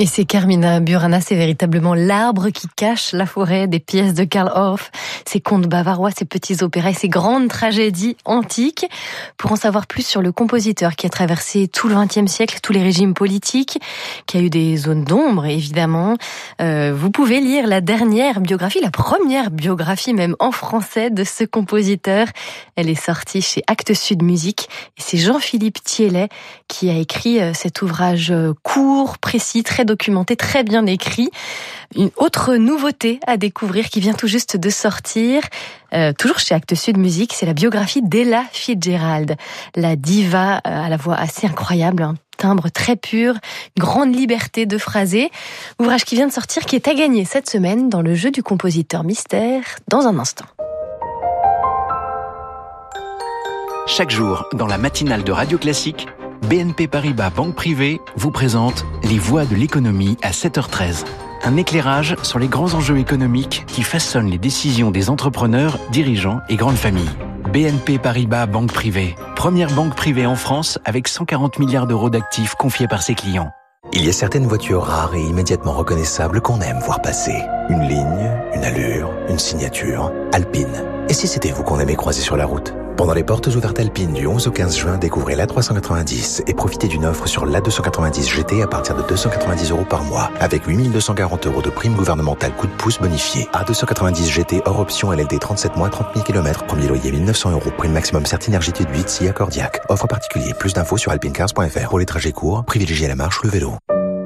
Et c'est Carmina Burana, c'est véritablement l'arbre qui cache la forêt, des pièces de Karl Orff, ses contes bavarois, ses petits opéras et ses grandes tragédies antiques. Pour en savoir plus sur le compositeur qui a traversé tout le XXe siècle, tous les régimes politiques, qui a eu des zones d'ombre évidemment, vous pouvez lire la dernière biographie, la première biographie même en français de ce compositeur. Elle est sortie chez Actes Sud Musique et c'est Jean-Philippe Thiellet qui a écrit cet ouvrage court, précis, très documenté, très bien écrit. Une autre nouveauté à découvrir qui vient tout juste de sortir, toujours chez Actes Sud Musique, c'est la biographie d'Ella Fitzgerald, la diva à la voix assez incroyable, un timbre très pur, grande liberté de phraser. Ouvrage qui vient de sortir, qui est à gagner cette semaine dans le jeu du compositeur mystère, dans un instant. Chaque jour, dans la matinale de Radio Classique, BNP Paribas Banque Privée vous présente Les Voix de l'économie à 7h13. Un éclairage sur les grands enjeux économiques qui façonnent les décisions des entrepreneurs, dirigeants et grandes familles. BNP Paribas Banque Privée, première banque privée en France avec 140 milliards d'euros d'actifs confiés par ses clients. Il y a certaines voitures rares et immédiatement reconnaissables qu'on aime voir passer. Une ligne, une allure, une signature. Alpine. Et si c'était vous qu'on aimait croiser sur la route ? Pendant les portes ouvertes Alpine du 11 au 15 juin, découvrez l'A390 et profitez d'une offre sur l'A290 GT à partir de 290 € par mois, avec 8240 € de prime gouvernementale coup de pouce bonifiée. A290 GT hors option LLD 37 mois, 30 000 km, premier loyer 1900 €, prime maximum Certinergie de 8, SIA Cordiac. Offre particulier, plus d'infos sur alpinecars.fr. Pour les trajets courts, privilégiez la marche ou le vélo.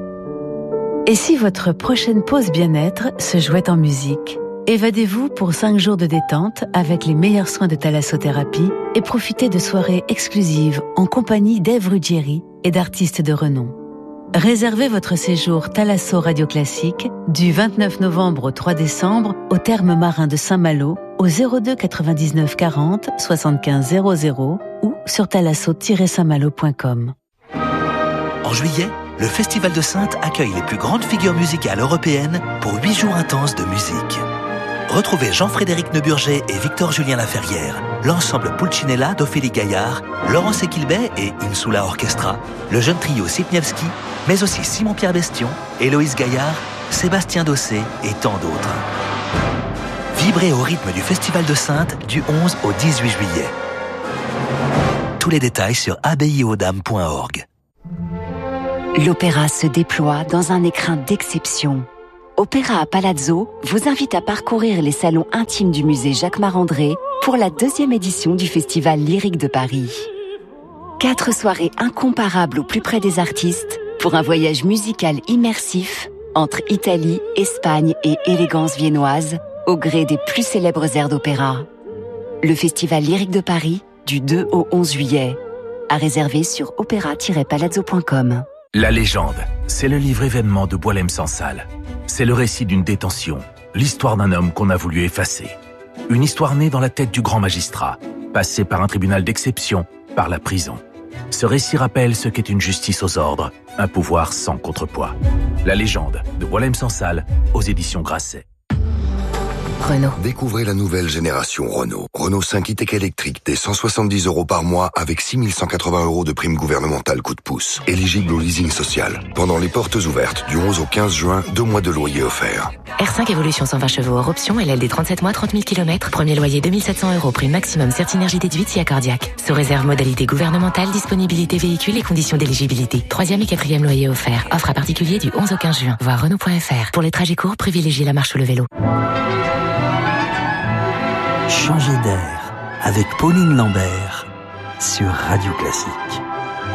Et si votre prochaine pause bien-être se jouait en musique ? Évadez-vous pour 5 jours de détente avec les meilleurs soins de thalassothérapie et profitez de soirées exclusives en compagnie d'Ève Ruggieri et d'artistes de renom. Réservez votre séjour Thalasso Radio Classique du 29 novembre au 3 décembre au Thermes Marins de Saint-Malo au 02 99 40 75 00 ou sur thalasso-saintmalo.com. En juillet, le Festival de Saintes accueille les plus grandes figures musicales européennes pour 8 jours intenses de musique. Retrouvez Jean-Frédéric Neuburger et Victor-Julien Laferrière, l'ensemble Pulcinella d'Ophélie Gaillard, Laurence Equilbet et Insula Orchestra, le jeune trio Sipniewski, mais aussi Simon-Pierre Bestion, Héloïse Gaillard, Sébastien Dossé et tant d'autres. Vibrez au rythme du Festival de Saintes du 11 au 18 juillet. Tous les détails sur abbayeauxdames.org. L'opéra se déploie dans un écrin d'exception. Opéra à Palazzo vous invite à parcourir les salons intimes du musée Jacques Marandré pour la 2e édition du Festival Lyrique de Paris. 4 soirées incomparables au plus près des artistes pour un voyage musical immersif entre Italie, Espagne et élégance viennoise au gré des plus célèbres airs d'opéra. Le Festival Lyrique de Paris du 2 au 11 juillet. À réserver sur opéra-palazzo.com. La légende, c'est le livre événement de Boualem Sansal. C'est le récit d'une détention, l'histoire d'un homme qu'on a voulu effacer. Une histoire née dans la tête du grand magistrat, passée par un tribunal d'exception, par la prison. Ce récit rappelle ce qu'est une justice aux ordres, un pouvoir sans contrepoids. La légende de Boualem Sansal, aux éditions Grasset. Renault. Découvrez la nouvelle génération Renault. Renault 5 e-Tech électrique dès 170 € par mois avec 6 180 € de prime gouvernementale coup de pouce. Éligible au leasing social. Pendant les portes ouvertes du 11 au 15 juin, 2 mois de loyer offerts. R5 Evolution 120 chevaux hors option, LLD 37 mois, 30 000 km. Premier loyer 2700 €, prime maximum Certinergie déduite, SIA Cordiac. Sous réserve modalité gouvernementale, disponibilité véhicule et conditions d'éligibilité. 3e et 4e loyer offert. Offre à particulier du 11 au 15 juin. Voir Renault.fr. Pour les trajets courts, privilégiez la marche ou le vélo. Changer d'air avec Pauline Lambert sur Radio Classique.